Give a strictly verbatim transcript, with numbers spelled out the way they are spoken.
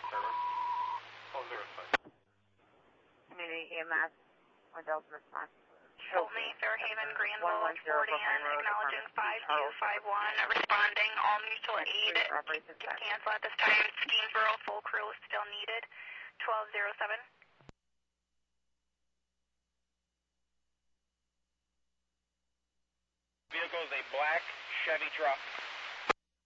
service. Oh, zero five. Community E M S, Odell's response. Olney, Fairhaven, Greenville, Fort Ann, acknowledging five two five one, responding, all mutual aid to cancel at this time. Steamsboro, full crew still needed, twelve zero seven. Vehicle is a black Chevy truck.